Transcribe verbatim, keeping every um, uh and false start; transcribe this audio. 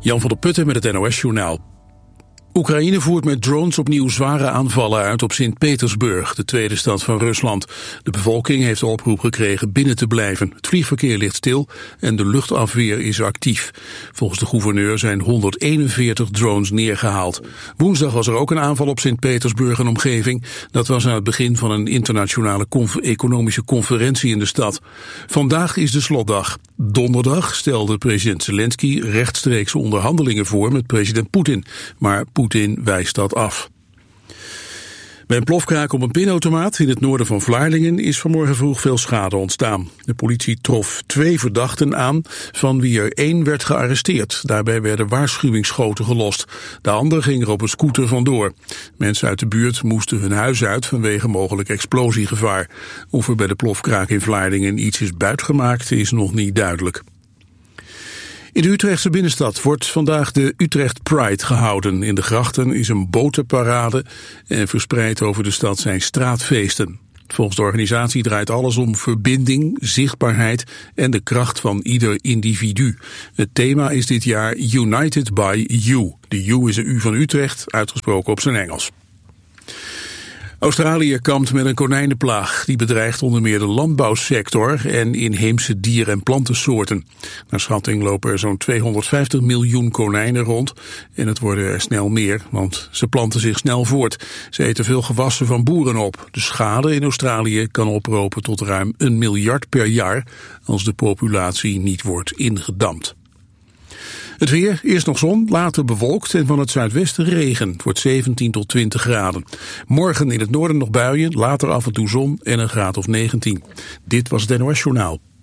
Jan van der Putten met het N O S-journaal. Oekraïne voert met drones opnieuw zware aanvallen uit op Sint-Petersburg, de tweede stad van Rusland. De bevolking heeft de oproep gekregen binnen te blijven. Het vliegverkeer ligt stil en de luchtafweer is actief. Volgens de gouverneur zijn honderdeenenveertig drones neergehaald. Woensdag was er ook een aanval op Sint-Petersburg en omgeving. Dat was aan het begin van een internationale conf- economische conferentie in de stad. Vandaag is de slotdag. Donderdag stelde president Zelensky rechtstreeks onderhandelingen voor met president Poetin. Maar Poetin wijst dat af. Bij een plofkraak op een pinautomaat in het noorden van Vlaardingen is vanmorgen vroeg veel schade ontstaan. De politie trof twee verdachten aan, van wie er één werd gearresteerd. Daarbij werden waarschuwingsschoten gelost. De ander ging er op een scooter vandoor. Mensen uit de buurt moesten hun huis uit vanwege mogelijk explosiegevaar. Of er bij de plofkraak in Vlaardingen iets is buitgemaakt is nog niet duidelijk. In de Utrechtse binnenstad wordt vandaag de Utrecht Pride gehouden. In de grachten is een botenparade en verspreid over de stad zijn straatfeesten. Volgens de organisatie draait alles om verbinding, zichtbaarheid en de kracht van ieder individu. Het thema is dit jaar United by You. De U is een U van Utrecht, uitgesproken op zijn Engels. Australië kampt met een konijnenplaag. Die bedreigt onder meer de landbouwsector en inheemse dier- en plantensoorten. Naar schatting lopen er zo'n tweehonderdvijftig miljoen konijnen rond. En het worden er snel meer, want ze planten zich snel voort. Ze eten veel gewassen van boeren op. De schade in Australië kan oplopen tot ruim een miljard per jaar als de populatie niet wordt ingedamd. Het weer, eerst nog zon, later bewolkt en van het zuidwesten regen. Het wordt zeventien tot twintig graden. Morgen in het noorden nog buien, later af en toe zon en een graad of negentien. Dit was het N O S Journaal.